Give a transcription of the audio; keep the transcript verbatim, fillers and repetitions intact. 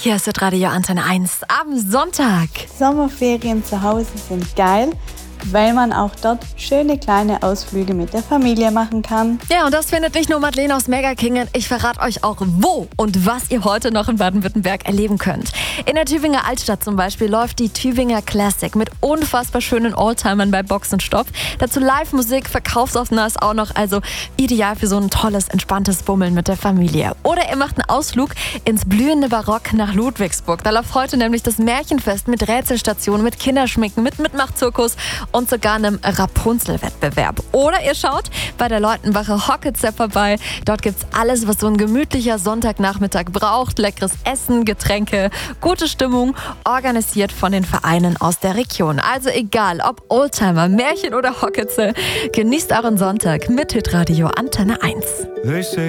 Hier ist das Radio Antenne eins am Sonntag. Sommerferien zu Hause sind geil, weil man auch dort schöne kleine Ausflüge mit der Familie machen kann. Ja, und das findet nicht nur Madeleine aus Megakingen. Ich verrate euch auch, wo und was ihr heute noch in Baden-Württemberg erleben könnt. In der Tübinger Altstadt zum Beispiel läuft die Tübinger Classic mit unfassbar schönen Oldtimern bei Box und Stopp. Dazu Live-Musik, verkaufsoffener ist auch noch, also ideal für so ein tolles, entspanntes Bummeln mit der Familie. Oder ihr macht einen Ausflug ins blühende Barock nach Ludwigsburg. Da läuft heute nämlich das Märchenfest mit Rätselstationen, mit Kinderschminken, mit Mitmachzirkus und sogar einem Rapunzel-Wettbewerb. Oder ihr schaut bei der Leutenbacher Hockitzer vorbei. Dort gibt's alles, was so ein gemütlicher Sonntagnachmittag braucht. Leckeres Essen, Getränke, gute Stimmung, organisiert von den Vereinen aus der Region. Also egal, ob Oldtimer, Märchen oder Hockitzer, genießt euren Sonntag mit Hitradio Antenne eins.